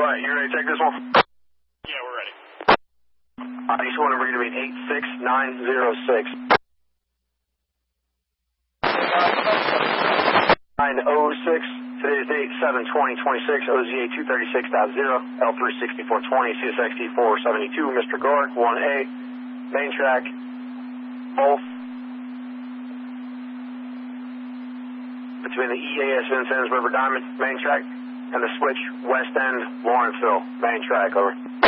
Alright, you ready to take this one? Yeah, we're ready. East 1 number going to be 86906. 906. Today's date 7/20/26. OZA 236.0. L36420. CSXT 472. Mr. Guard 1A. Main track. Both. Between the EAS Vincennes River Diamond main track and the switch West End Lawrenceville main track. Over.